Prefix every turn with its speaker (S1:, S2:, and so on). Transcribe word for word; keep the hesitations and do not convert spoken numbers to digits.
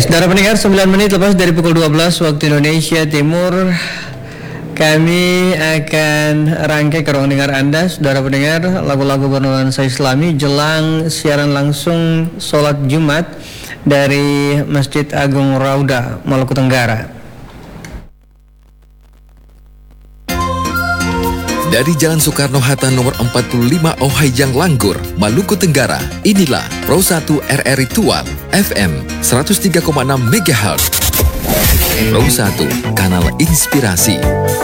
S1: saudara pendengar, sembilan menit lepas dari pukul dua belas waktu Indonesia Timur, kami akan rangkai ke ruang dengar Anda, saudara pendengar, lagu-lagu bernuansa Islami jelang siaran langsung sholat Jumat dari Masjid Agung Rauda, Maluku Tenggara.
S2: Dari Jalan Soekarno-Hatta nomor empat puluh lima Ohayjang Langgur, Maluku Tenggara, inilah Pro satu R R I Tual, F M seratus tiga koma enam megahertz. Pro satu, kanal inspirasi.